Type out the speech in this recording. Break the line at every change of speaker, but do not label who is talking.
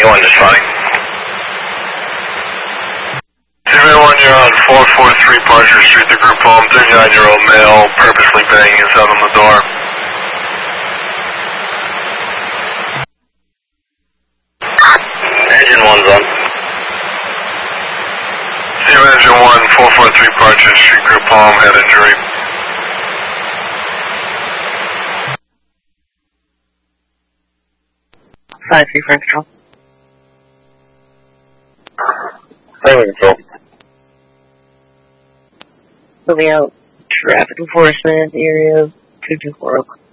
1, just fine.
0-1, you're on 443 Parcher Street, the group home, 39-year-old male, purposely banging his head on the door.
Engine 1's on.
Engine 1, 443 Parcher Street, group home, head injury.
Five, 3 front control.
Front control.
Moving out traffic enforcement area 224 Oak.